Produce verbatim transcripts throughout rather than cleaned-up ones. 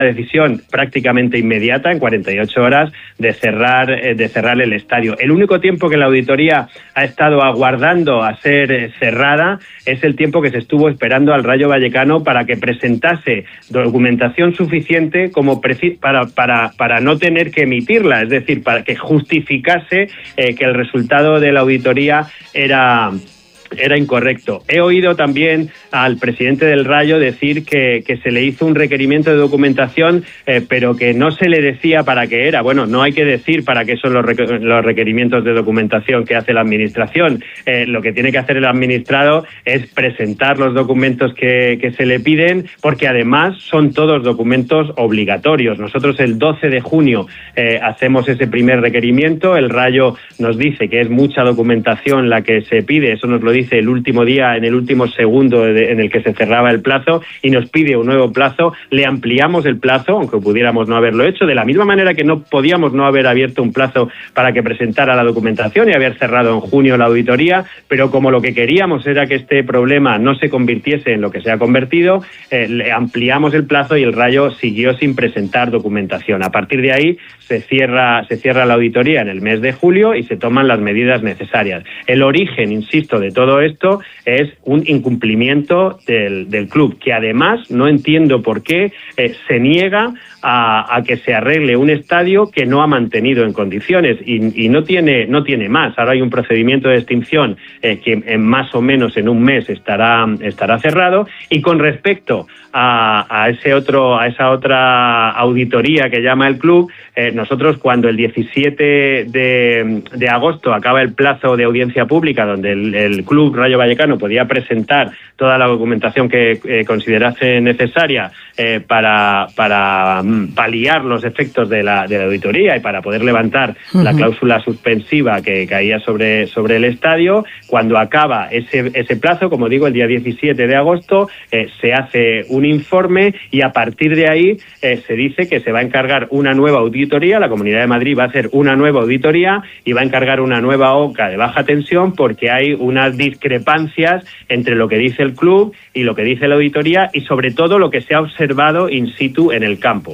decisión prácticamente inmediata, en cuarenta y ocho horas, de cerrar, de cerrar el estadio. El único tiempo que la auditoría ha estado aguardando a ser cerrada es el tiempo que se estuvo esperando al Rayo Vallecano para que presentase documentación suficiente como para, para, para no tener que emitirla, es decir, para que justificase eh, que el resultado de la auditoría era... era incorrecto. He oído también al presidente del Rayo decir que, que se le hizo un requerimiento de documentación, eh, pero que no se le decía para qué era. Bueno, no hay que decir para qué son los, requer- los requerimientos de documentación que hace la Administración. Eh, lo que tiene que hacer el administrado es presentar los documentos que, que se le piden, porque además son todos documentos obligatorios. Nosotros el doce de junio eh, hacemos ese primer requerimiento. El Rayo nos dice que es mucha documentación la que se pide, eso nos lo dice el último día, en el último segundo de, en el que se cerraba el plazo, y nos pide un nuevo plazo. Le ampliamos el plazo, aunque pudiéramos no haberlo hecho, de la misma manera que no podíamos no haber abierto un plazo para que presentara la documentación y haber cerrado en junio la auditoría, pero como lo que queríamos era que este problema no se convirtiese en lo que se ha convertido, eh, le ampliamos el plazo y el Rayo siguió sin presentar documentación. A partir de ahí se cierra, se cierra la auditoría en el mes de julio y se toman las medidas necesarias. El origen, insisto, de todo esto es un incumplimiento del, del club, que además no entiendo por qué eh, se niega a, a que se arregle un estadio que no ha mantenido en condiciones y, y no tiene no tiene más. Ahora hay un procedimiento de extinción eh, que en más o menos en un mes estará estará cerrado. Y con respecto a, a ese otro a esa otra auditoría que llama el club, eh, nosotros cuando el diecisiete de, de agosto acaba el plazo de audiencia pública donde el, el club Rayo Vallecano podía presentar toda la documentación que eh, considerase necesaria eh, para para paliar los efectos de la, de la auditoría y para poder levantar uh-huh. la cláusula suspensiva que caía sobre, sobre el estadio. Cuando acaba ese, ese plazo, como digo, el día diecisiete de agosto, eh, se hace un informe y a partir de ahí eh, se dice que se va a encargar una nueva auditoría. La Comunidad de Madrid va a hacer una nueva auditoría y va a encargar una nueva O C A de baja tensión porque hay unas discrepancias entre lo que dice el club y lo que dice la auditoría y sobre todo lo que se ha observado in situ en el campo.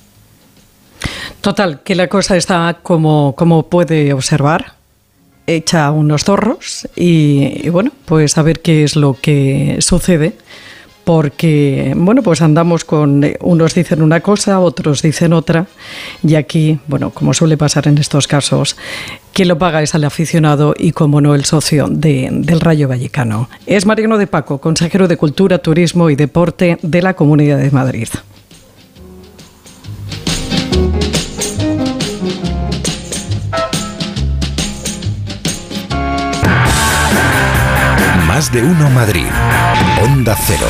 Total, que la cosa está como, como puede observar, hecha unos zorros y, y bueno, pues a ver qué es lo que sucede, porque bueno, pues andamos con, unos dicen una cosa, otros dicen otra, y aquí, bueno, como suele pasar en estos casos, quien lo paga es el aficionado y, como no, el socio de, del Rayo Vallecano. Es Mariano de Paco, consejero de Cultura, Turismo y Deporte de la Comunidad de Madrid. Más de uno Madrid. Onda Cero.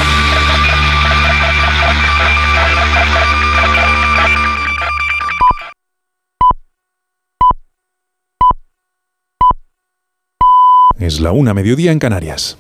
Es la una, mediodía en Canarias.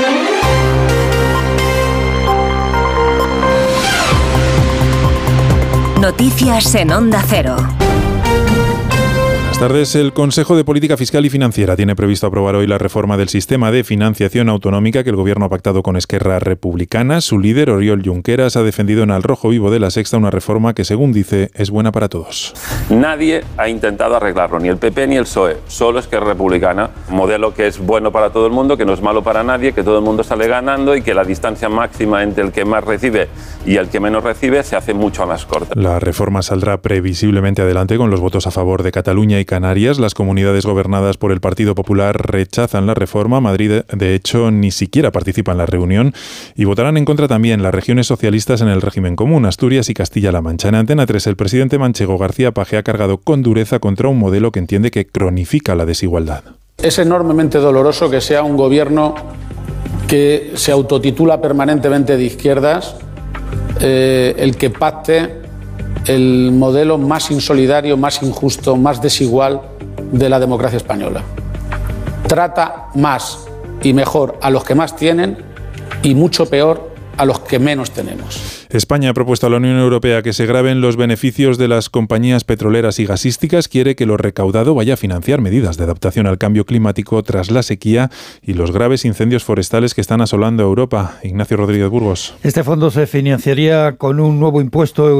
Noticias en Onda Cero. Buenas tardes. El Consejo de Política Fiscal y Financiera tiene previsto aprobar hoy la reforma del sistema de financiación autonómica que el Gobierno ha pactado con Esquerra Republicana. Su líder, Oriol Junqueras, ha defendido en Al Rojo Vivo de La Sexta una reforma que, según dice, es buena para todos. Nadie ha intentado arreglarlo, ni el P P ni el P S O E, solo Esquerra Republicana. Un modelo que es bueno para todo el mundo, que no es malo para nadie, que todo el mundo sale ganando y que la distancia máxima entre el que más recibe y el que menos recibe se hace mucho más corta. La reforma saldrá previsiblemente adelante con los votos a favor de Cataluña y Canarias. Las comunidades gobernadas por el Partido Popular rechazan la reforma. Madrid, de hecho, ni siquiera participa en la reunión y votarán en contra también las regiones socialistas en el régimen común, Asturias y Castilla-La Mancha. En Antena tres, el presidente manchego García Paje ha cargado con dureza contra un modelo que entiende que cronifica la desigualdad. Es enormemente doloroso que sea un gobierno que se autotitula permanentemente de izquierdas eh, el que pacte el modelo más insolidario, más injusto, más desigual de la democracia española. Trata más y mejor a los que más tienen y mucho peor a los que menos tenemos. España ha propuesto a la Unión Europea que se graven los beneficios de las compañías petroleras y gasísticas. Quiere que lo recaudado vaya a financiar medidas de adaptación al cambio climático tras la sequía y los graves incendios forestales que están asolando Europa. Ignacio Rodríguez Burgos. Este fondo se financiaría con un nuevo impuesto